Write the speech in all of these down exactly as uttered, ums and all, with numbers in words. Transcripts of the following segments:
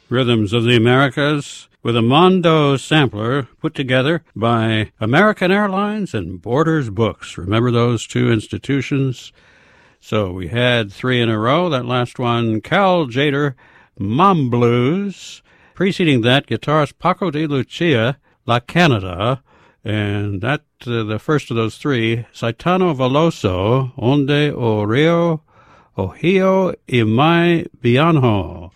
Rhythms of the Americas, with a Mondo sampler put together by American Airlines and Borders Books. Remember those two institutions? So we had three in a row. That last one, Cal Tjader, Mom Blues. Preceding that, guitarist Paco de Lucia, La Canada. And that, uh, the first of those three, Caetano Veloso, Onde o Rio, Ohio y Mai Bianjo.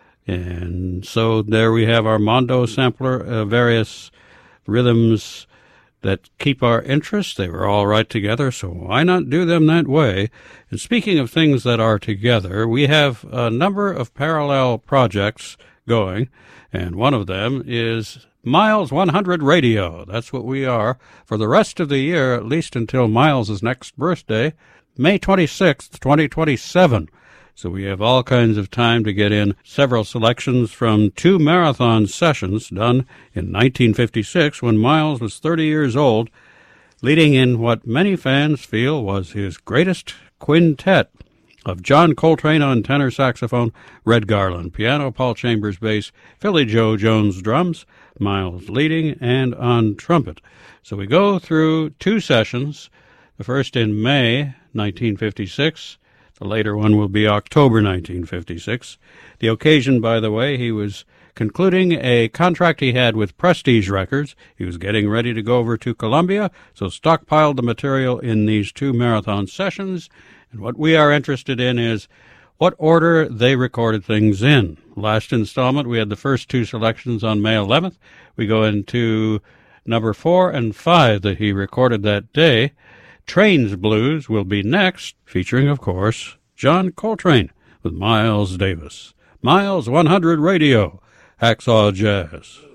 And so there we have our Mondo sampler, uh, various rhythms that keep our interest. They were all right together, so why not do them that way? And speaking of things that are together, we have a number of parallel projects going, and one of them is Miles one hundred Radio. That's what we are for the rest of the year, at least until Miles' next birthday, May twenty-sixth, twenty twenty-seven. So we have all kinds of time to get in several selections from two marathon sessions done in nineteen fifty-six when Miles was thirty years old, leading in what many fans feel was his greatest quintet of John Coltrane on tenor saxophone, Red Garland piano, Paul Chambers bass, Philly Joe Jones drums, Miles leading, and on trumpet. So we go through two sessions, the first in May nineteen fifty-six, the later one will be October nineteen fifty-six. The occasion, by the way, he was concluding a contract he had with Prestige Records. He was getting ready to go over to Columbia, so stockpiled the material in these two marathon sessions. And what we are interested in is what order they recorded things in. Last installment, we had the first two selections on May eleventh. We go into number four and five that he recorded that day. Trains Blues will be next, featuring, of course, John Coltrane with Miles Davis. Miles one hundred Radio, Hacksaw Jazz.